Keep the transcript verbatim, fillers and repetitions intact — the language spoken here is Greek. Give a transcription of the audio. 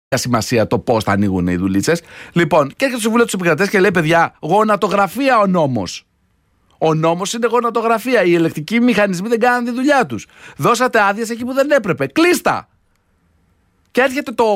σημασία το πώς θα ανοίγουν οι δουλίτσες. Λοιπόν, και έρχεται στο Συμβούλιο του Επικρατείας και λέει: παιδιά, γονατογραφία ο νόμος. Ο νόμος είναι γονατογραφία. Οι ελεκτικοί μηχανισμοί δεν κάνουν τη δουλειά τους. Δώσατε άδειες εκεί που δεν έπρεπε. Κλείστα! Και έρχεται το